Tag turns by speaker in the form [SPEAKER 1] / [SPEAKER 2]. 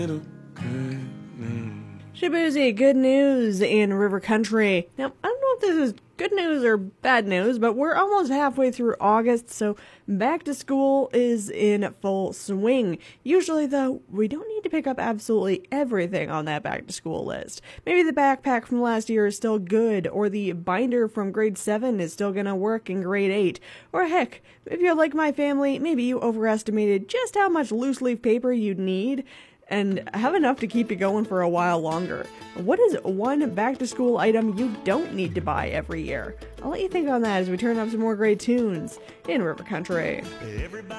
[SPEAKER 1] Shabuzi, good news in River Country. Now, I don't know if this is good news or bad news, but we're almost halfway through August, so back to school is in full swing. Usually, though, we don't need to pick up absolutely everything on that back to school list. Maybe the backpack from last year is still good, or the binder from grade 7 is still gonna work in grade 8. Or heck, if you're like my family, maybe you overestimated just how much loose leaf paper you'd need and have enough to keep you going for a while longer. What is one back-to-school item you don't need to buy every year? I'll let you think on that as we turn up some more great tunes in River Country.